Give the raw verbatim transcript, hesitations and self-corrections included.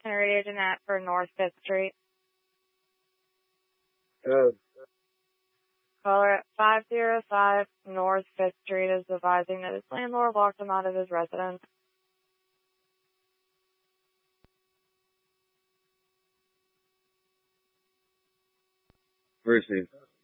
Henry Agent at for North Fifth Street. Good. Caller at five oh five North Fifth Street is advising that his landlord locked him out of his residence. Received.